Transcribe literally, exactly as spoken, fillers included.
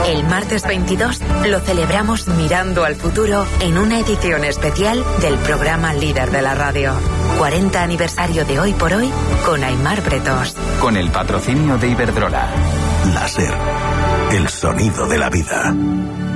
El martes veintidós lo celebramos mirando al futuro en una edición especial del programa líder de la radio. cuarenta aniversario de Hoy por Hoy con Aimar Bretós. Con el patrocinio de Iberdrola. Láser, el sonido de la vida.